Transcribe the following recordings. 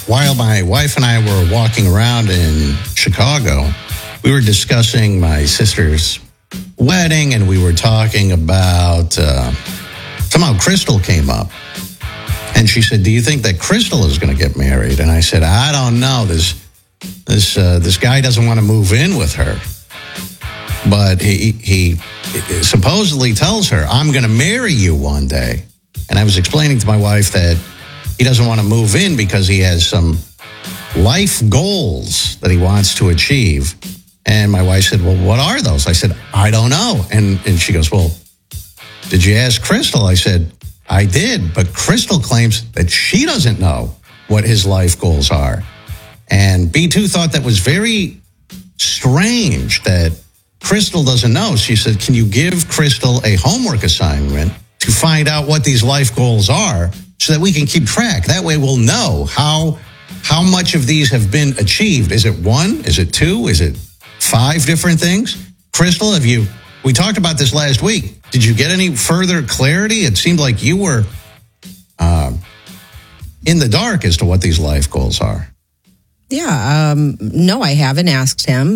while my wife and I were walking around in Chicago, we were discussing my sister's wedding, and we were talking about somehow Crystal came up. And she said, "Do you think that Crystal is going to get married?" And I said, "I don't know. This guy doesn't want to move in with her, but he supposedly tells her, 'I'm going to marry you one day.'" And I was explaining to my wife that he doesn't want to move in because he has some life goals that he wants to achieve. And my wife said, "Well, what are those?" I said, "I don't know." And she goes, "Well, did you ask Crystal?" I said, "I did, but Crystal claims that she doesn't know what his life goals are." And B2 thought that was very strange that Crystal doesn't know. She said, "Can you give Crystal a homework assignment to find out what these life goals are so that we can keep track? That way we'll know how much of these have been achieved. Is it 1? Is it 2? Is it 5 different things?" Crystal, we talked about this last week. Did you get any further clarity? It seemed like you were in the dark as to what these life goals are. Yeah, no, I haven't asked him.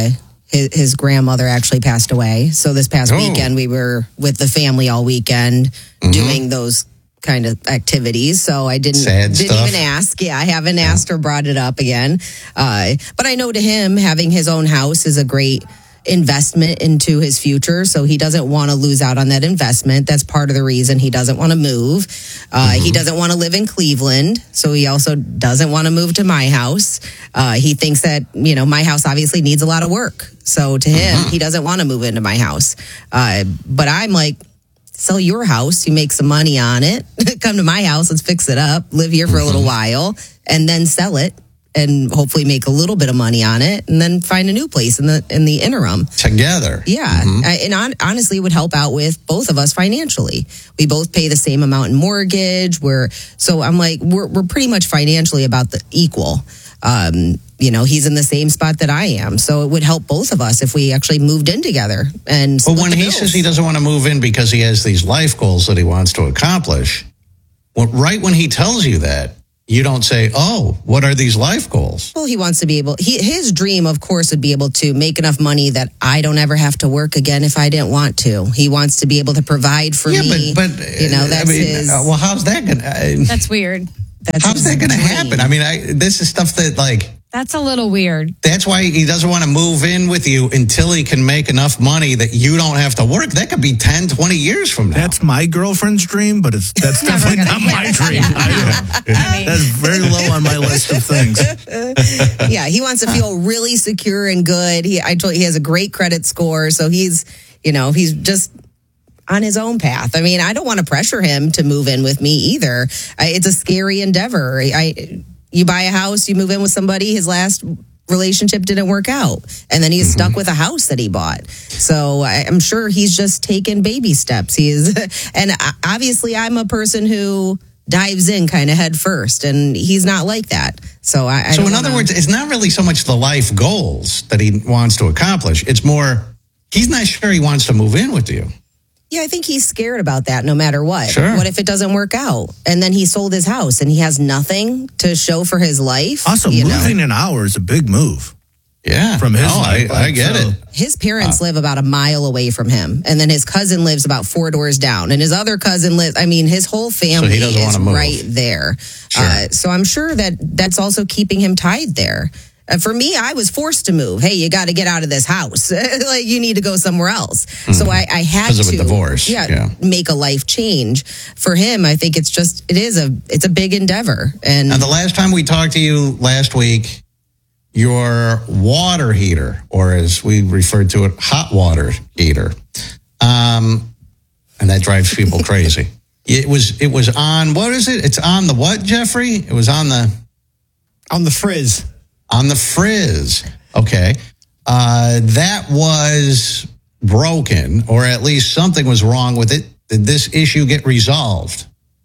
His grandmother actually passed away. So this past weekend, we were with the family all weekend doing those kind of activities. So I didn't even ask. Yeah, I haven't asked or brought it up again. But I know to him, having his own house is a great investment into his future. So he doesn't want to lose out on that investment. That's part of the reason he doesn't want to move. He doesn't want to live in Cleveland. So he also doesn't want to move to my house. He thinks that, my house obviously needs a lot of work. So to him, he doesn't want to move into my house. But I'm like, sell your house. You make some money on it. Come to my house. Let's fix it up. Live here for a little while and then sell it. And hopefully make a little bit of money on it, and then find a new place in the interim together. Yeah, and honestly, it would help out with both of us financially. We both pay the same amount in mortgage. So I'm like, we're pretty much financially about the equal. He's in the same spot that I am, so it would help both of us if we actually moved in together. And but when he says he doesn't want to move in because he has these life goals that he wants to accomplish, right when he tells you that, you don't say, "Oh, what are these life goals?" Well, he wants to be able, his dream, of course, would be able to make enough money that I don't ever have to work again if I didn't want to. He wants to be able to provide for me. But that's his. Well, how's that going to... That's weird. How's that going to happen? I mean, this is stuff that, that's a little weird. That's why he doesn't want to move in with you until he can make enough money that you don't have to work. That could be 10, 20 years from now. That's my girlfriend's dream, but that's definitely not my dream. That's very low on my list of things. Yeah, he wants to feel really secure and good. He has a great credit score, so he's just on his own path. I mean, I don't want to pressure him to move in with me either. It's a scary endeavor. You buy a house, you move in with somebody, his last relationship didn't work out. And then he's stuck with a house that he bought. So I'm sure he's just taken baby steps. And obviously I'm a person who dives in kind of head first, and he's not like that. So in other words, it's not really so much the life goals that he wants to accomplish. It's more, he's not sure he wants to move in with you. Yeah, I think he's scared about that no matter what. Sure. What if it doesn't work out? And then he sold his house and he has nothing to show for his life. Also, moving an hour is a big move. Yeah. From his life. I get it. His parents live about a mile away from him. And then his cousin lives about 4 doors down. And his other cousin his whole family is right there. Sure. So I'm sure that's also keeping him tied there. For me, I was forced to move. Hey, you got to get out of this house. You need to go somewhere else. So I had to. Because of a divorce. Make a life change. For him, I think it's a big endeavor. And now, the last time we talked to you last week, your water heater, or as we referred to it, hot water heater, and that drives people crazy. It was on, what is it? It's on the what, Jeffrey? It was on the frizz. On the frizz. Okay. That was broken, or at least something was wrong with it. Did this issue get resolved?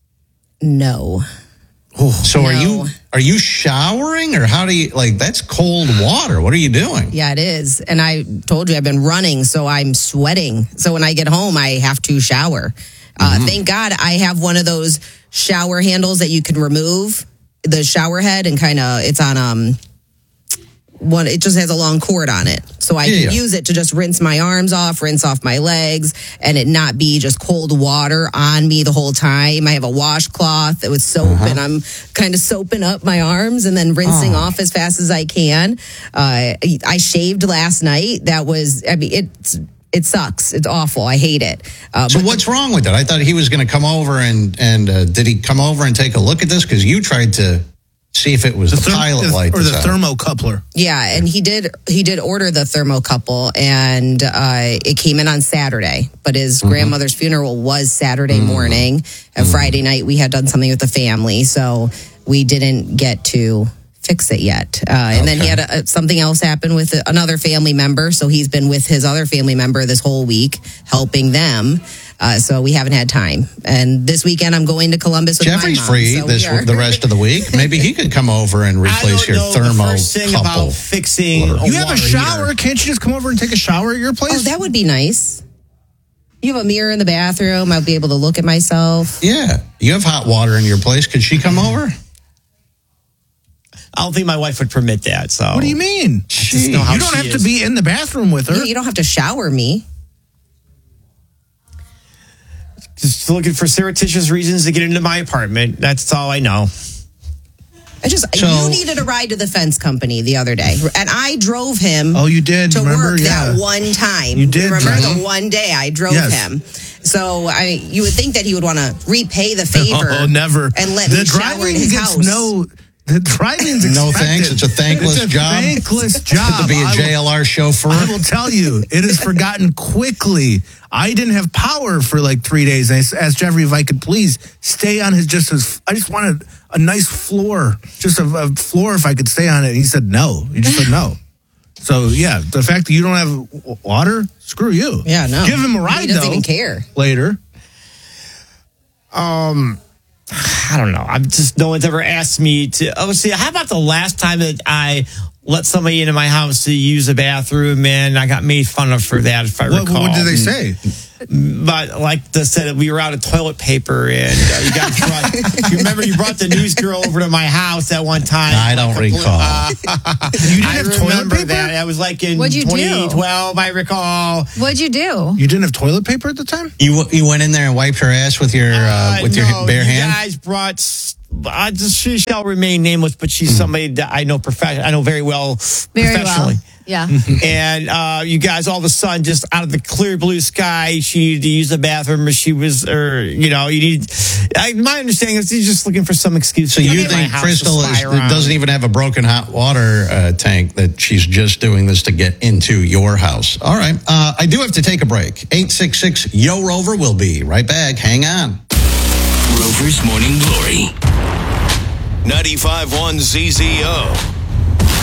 No. So are you showering, or how do you, that's cold water. What are you doing? Yeah, it is. And I told you I've been running, so I'm sweating. So when I get home, I have to shower. Thank God I have one of those shower handles that you can remove. the shower head and kind of it's on one. It just has a long cord on it, so I can use it to just rinse my arms off, rinse off my legs, and it not be just cold water on me the whole time. I have a washcloth with soap, and I'm kind of soaping up my arms and then rinsing off as fast as I can. I shaved last night. That was, I mean, it sucks. It's awful. I hate it. So what's wrong with it? I thought he was going to come over and did he come over and take a look at this? Because you tried to see if it was the pilot light or the thermocoupler. Yeah, and he did order the thermocouple, and it came in on Saturday. But his grandmother's funeral was Saturday morning, and Friday night we had done something with the family, so we didn't get to fix it yet. And then he had something else happen with another family member, so he's been with his other family member this whole week, helping them. So we haven't had time. And this weekend I'm going to Columbus with Jeffrey's my mom. free So the rest of the week. Maybe he could come over and replace your thermocouple. About fixing You have a shower. Heater. Can't you just come over and take a shower at your place? Oh, that would be nice. You have a mirror in the bathroom. I'll be able to look at myself. Yeah. You have hot water in your place. Could she come over? I don't think my wife would permit that. So what do you mean? You don't have to be in the bathroom with her. Yeah, you don't have to shower me. Just looking for surreptitious reasons to get into my apartment. That's all I know. You needed a ride to the fence company the other day, and I drove him. Oh, you did to remember? Work that one time. You did remember the one day I drove him. So you would think that he would want to repay the favor. Oh, never. And let me shower in his house. The driving's expected. No thanks. It's a thankless job. Thankless job. To be a JLR chauffeur. I will tell you, it is forgotten quickly. I didn't have power for like 3 days. I asked Jeffrey if I could please stay on I just wanted a nice floor, just a floor if I could stay on it. And he said no. He just said no. So yeah, the fact that you don't have water, screw you. Yeah, no. Give him a ride. He doesn't even care. Later. I don't know. I'm just, no one's ever asked me to. Oh, see, how about the last time that I let somebody into my house to use a bathroom and I got made fun of for that, if I recall. What did they say? But like they said, we were out of toilet paper and you guys you remember you brought the news girl over to my house at one time. I don't recall. You didn't have toilet paper? That was like in What'd you 2012, I recall. What'd you do? You didn't have toilet paper at the time? You went in there and wiped her ass with your bare hand? You guys brought... she shall remain nameless, but she's somebody that I know I know very well professionally. Yeah. And you guys all of a sudden, just out of the clear blue sky, she needed to use the bathroom, or she was, my understanding is he's just looking for some excuse. So you think Crystal doesn't even have a broken hot water tank, that she's just doing this to get into your house? All right. I do have to take a break. 866-YO-ROVER. We'll be right back. Hang on. Rover's Morning Glory. 95.1 ZZO.